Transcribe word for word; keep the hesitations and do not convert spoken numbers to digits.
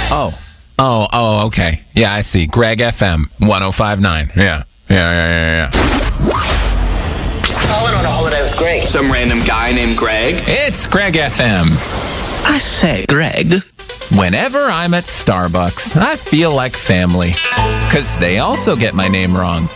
Oh. Oh, oh, okay. Yeah, I see. Greg F M, one oh five point nine. Yeah. Yeah, yeah, yeah, yeah. Calling on a holiday with Greg. Some random guy named Greg. It's Greg F M. I say, Greg. Whenever I'm at Starbucks, I feel like family. Because they also get my name wrong.